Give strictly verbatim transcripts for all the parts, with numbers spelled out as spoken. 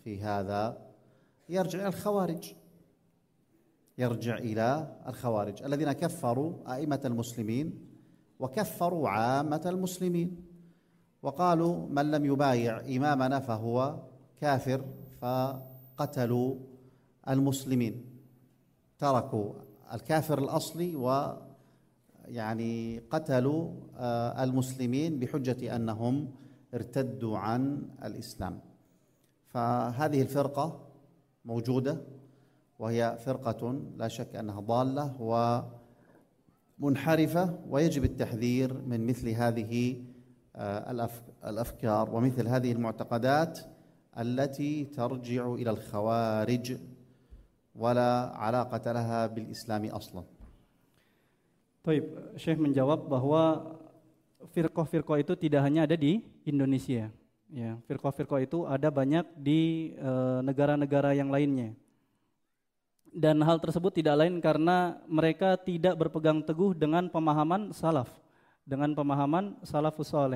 في هذا يرجع إلى الخوارج يرجع إلى الخوارج الذين كفروا أئمة المسلمين وكفروا عامة المسلمين وقالوا من لم يبايع إمامنا فهو كافر فقتلوا المسلمين تركوا الكافر الأصلي ويعني قتلوا المسلمين بحجة أنهم ارتدوا عن الإسلام. فهذه الفرقة موجودة وهي فرقة لا شك أنها ضالة ومنحرفة ويجب التحذير من مثل هذه الأفكار ومثل هذه المعتقدات التي ترجع إلى الخوارج ولا علاقة لها بالإسلام أصلا. Baik, Syekh menjawab bahwa firqah-firqah itu tidak hanya ada di Indonesia. Ya, firqah-firqah itu ada banyak di e, negara-negara yang lainnya. Dan hal tersebut tidak lain karena mereka tidak berpegang teguh dengan pemahaman salaf, dengan pemahaman salafus saleh.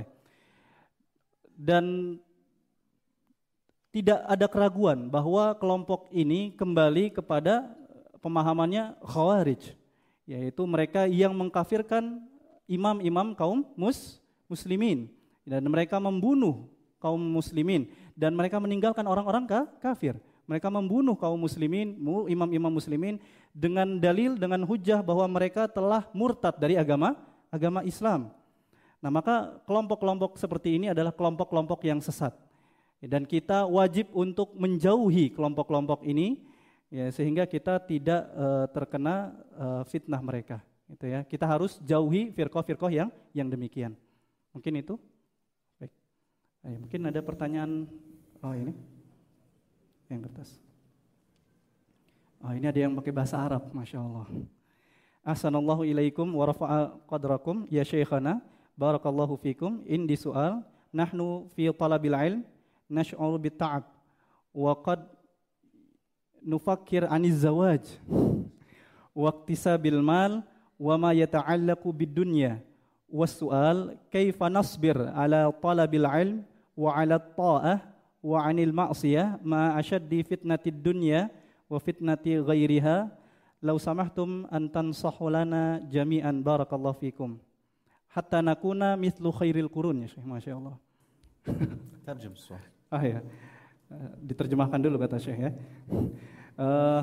Dan tidak ada keraguan bahwa kelompok ini kembali kepada pemahamannya Khawarij, yaitu mereka yang mengkafirkan imam-imam kaum mus, muslimin dan mereka membunuh kaum muslimin dan mereka meninggalkan orang-orang kafir. Mereka membunuh kaum muslimin, imam-imam muslimin dengan dalil, dengan hujah bahwa mereka telah murtad dari agama agama Islam. Nah, maka kelompok-kelompok seperti ini adalah kelompok-kelompok yang sesat. Dan kita wajib untuk menjauhi kelompok-kelompok ini ya, sehingga kita tidak uh, terkena uh, fitnah mereka. Gitu ya. Kita harus jauhi firqah-firqah yang yang demikian. Mungkin itu. Baik. Ayo, mungkin ada pertanyaan. Oh, ini. Yang kertas. Oh, ini ada yang pakai bahasa Arab, Masya Allah. Ahsanallahu ilaikum wa rafa'a qadrakum ya syekhana, barakallahu fikum. Indi soal, nahnu fi talabil ilm nash'uru bitta'ab wa qad nufakkir aniz zawaj wa iktisabil mal wa ma yata'allaqu bid dunya was su'al kaifa nasbir ala talabil ilm wa ala ta'ah wa 'anil ma'siyah ma ashaddi fitnatid dunya wa fitnati ghairiha law samahtum an tansahu lana jami'an barakallahu fikum hatta nakuna mithlu khairil qurun ya Syekh masyaallah. Terjem soal. Ah ya. Diterjemahkan dulu kata Syekh ya. Uh,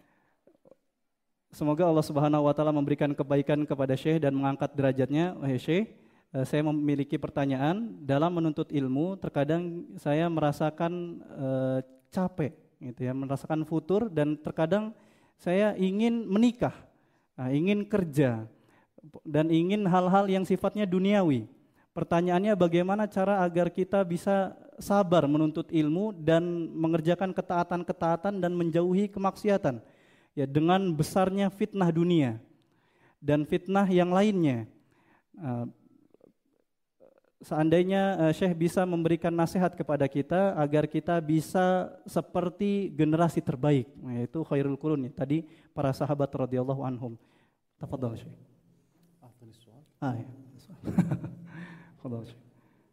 semoga Allah Subhanahu wa taala memberikan kebaikan kepada Syekh dan mengangkat derajatnya. Wahai Syekh, uh, saya memiliki pertanyaan. Dalam menuntut ilmu, terkadang saya merasakan uh, capek gitu ya, merasakan futur dan terkadang saya ingin menikah, uh, ingin kerja dan ingin hal-hal yang sifatnya duniawi. Pertanyaannya bagaimana cara agar kita bisa sabar menuntut ilmu dan mengerjakan ketaatan-ketaatan dan menjauhi kemaksiatan ya dengan besarnya fitnah dunia dan fitnah yang lainnya. Uh, seandainya uh, Syekh bisa memberikan nasihat kepada kita agar kita bisa seperti generasi terbaik, yaitu khairul qurun tadi para sahabat radhiyallahu anhum. Tafadhal Syekh. Ah ya. تفضل شيخ.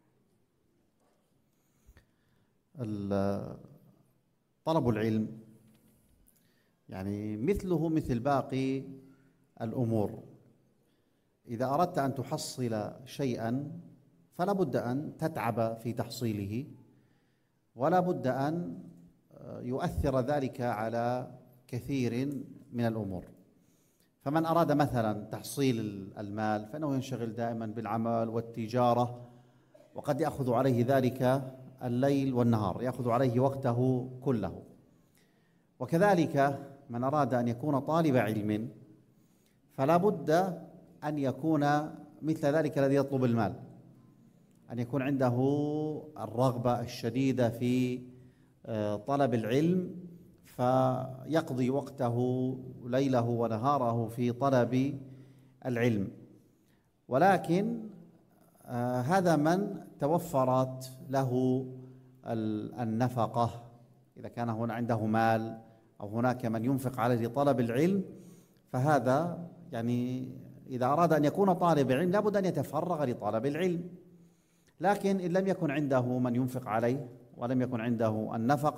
طلب العلم يعني مثله مثل باقي الأمور. إذا أردت أن تحصل شيئا فلا بد أن تتعب في تحصيله ولا بد أن يؤثر ذلك على كثير من الأمور. فمن أراد مثلا تحصيل المال فإنه ينشغل دائما بالعمل والتجارة وقد يأخذ عليه ذلك الليل والنهار، يأخذ عليه وقته كله. وكذلك من أراد أن يكون طالب علم فلا بد أن يكون مثل ذلك الذي يطلب المال، أن يكون عنده الرغبة الشديدة في طلب العلم فيقضي وقته ليله ونهاره في طلب العلم. ولكن آه هذا من توفرت له النفقة، إذا كان هنا عنده مال أو هناك من ينفق عليه لطلب العلم فهذا يعني إذا أراد أن يكون طالب علم لابد أن يتفرغ لطلب العلم. لكن إن لم يكن عنده من ينفق عليه ولم يكن عنده النفقة